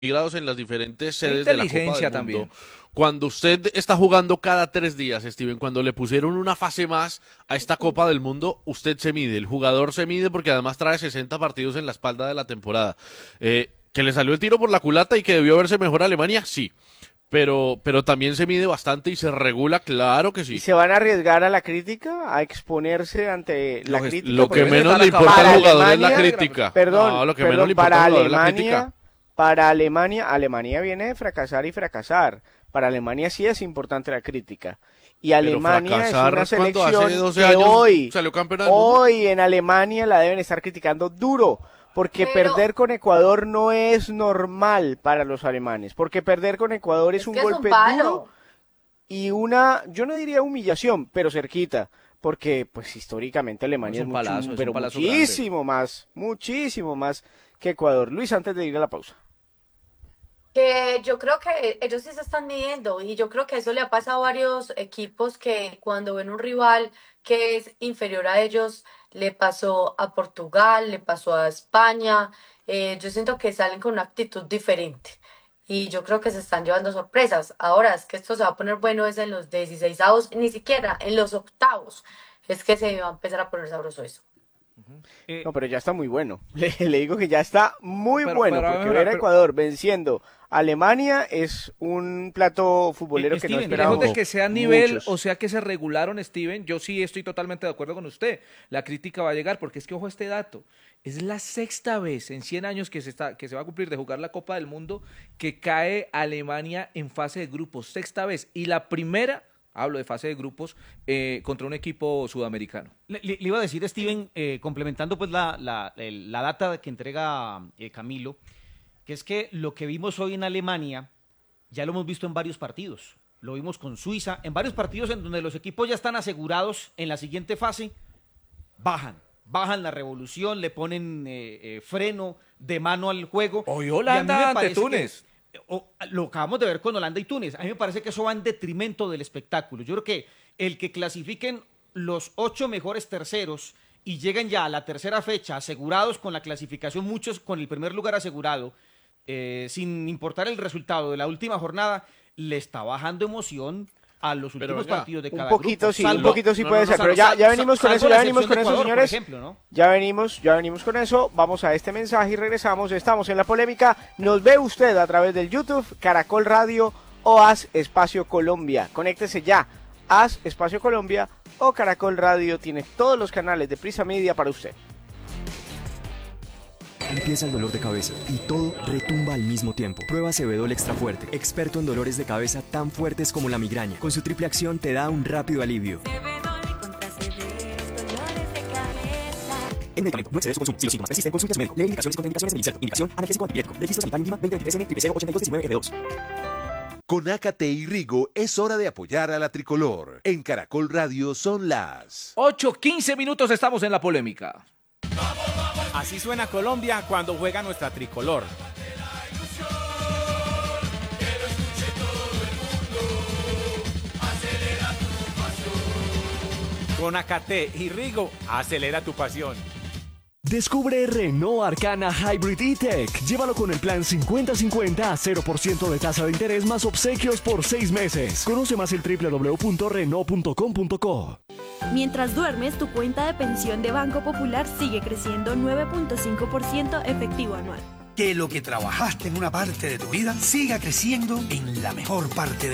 grados en las diferentes Qué sedes de la Copa inteligencia del Mundo. también. Cuando usted está jugando cada 3 días, Steven, cuando le pusieron una fase más a esta Copa del Mundo, usted se mide, el jugador se mide porque además trae 60 partidos en la espalda de la temporada. Que le salió el tiro por la culata y que debió verse mejor Alemania, sí. Pero también se mide bastante y se regula, claro que ¿Y sí. se van a arriesgar a la crítica, a exponerse ante la crítica? Lo que Porque menos está le la importa para al jugador es la Alemania, crítica. Perdón, No, lo que perdón, menos le importa para al jugador es la crítica. Alemania viene de fracasar y fracasar. Para Alemania sí es importante la crítica. Y Pero Alemania es fracasar una cuando hace selección 12 que años hoy, salió campeona del mundo. hoy en Alemania la deben estar criticando duro. Porque Pero perder con Ecuador no es normal para los alemanes. Porque perder con Ecuador es un que es un golpe palo. duro y una, yo no diría humillación, pero cerquita, porque pues históricamente Alemania Es es un mucho, palazo, es un pero palazo muchísimo más que Ecuador. Luis, antes de ir a la pausa. Que yo creo que ellos sí se están midiendo y yo creo que eso le ha pasado a varios equipos que cuando ven un rival que es inferior a ellos, le pasó a Portugal, le pasó a España, yo siento que salen con una actitud diferente y yo creo que se están llevando sorpresas. Ahora es que esto se va a poner bueno es en los 16avos, ni siquiera en los octavos, es que se va a empezar a poner sabroso eso. No, pero ya está muy bueno. Le digo que ya está muy Pero- bueno, pero- porque pero- ver a pero- Ecuador venciendo a Alemania es un plato futbolero que no Steven, esperábamos. Lejos de que sea nivel, muchos. o sea que se regularon, Steven, yo sí estoy totalmente de acuerdo con usted. La crítica va a llegar, porque es que, ojo, este dato, es la sexta vez en 100 años que se va a cumplir de jugar la Copa del Mundo que cae Alemania en fase de grupos, sexta vez. Y la primera, hablo de fase de grupos, contra un equipo sudamericano. Le iba a decir, Steven, complementando pues la data que entrega Camilo, que es que lo que vimos hoy en Alemania ya lo hemos visto en varios partidos. Lo vimos con Suiza, en varios partidos en donde los equipos ya están asegurados en la siguiente fase, bajan la revolución, le ponen freno de mano al juego. Hoy Y a mí Holanda me ante parece Túnez. lo acabamos de ver con Holanda y Túnez. A mí me parece que eso va en detrimento del espectáculo. Yo creo que el que clasifiquen los 8 mejores terceros y lleguen ya a la tercera fecha asegurados con la clasificación, muchos con el primer lugar asegurado, sin importar el resultado de la última jornada, le está bajando emoción a los Pero últimos venga, partidos de Un cada poquito grupo. sí, Salvo- un poquito sí no, puede no, ser, no, pero ya venimos con eso, salvo la ya venimos excepción con de eso, Ecuador, por señores. ejemplo, ¿no? Ya venimos con eso. Vamos a este mensaje y regresamos. Estamos en la polémica. Nos ve usted a través del YouTube, Caracol Radio o Haz Espacio Colombia. Conéctese ya. Haz Espacio Colombia o Caracol Radio tiene todos los canales de Prisa Media para usted. Empieza el dolor de cabeza y todo retumba al mismo tiempo. Prueba Cebedol Extra Fuerte, experto en dolores de cabeza tan fuertes como la migraña. Con su triple acción te da un rápido alivio. El medicamento no excede su consumo. Si los síntomas persisten, consulte a su médico. Lee indicaciones y contraindicaciones del insecto. Indicación, analgésico antipirético. Registro sanitario INVIMA 2023N 08219F2. Con Ácate y Rigo es hora de apoyar a la tricolor. En Caracol Radio son las 8:15 minutos, estamos en la polémica. Así suena Colombia cuando juega nuestra tricolor. Con Acate y Rigo, acelera tu pasión. Descubre Renault Arcana Hybrid E-Tech. Llévalo con el plan 50-50 a 0% de tasa de interés más obsequios por 6 meses. Conoce más en www.renault.com.co. Mientras duermes, tu cuenta de pensión de Banco Popular sigue creciendo 9.5% efectivo anual. Que lo que trabajaste en una parte de tu vida siga creciendo en la mejor parte de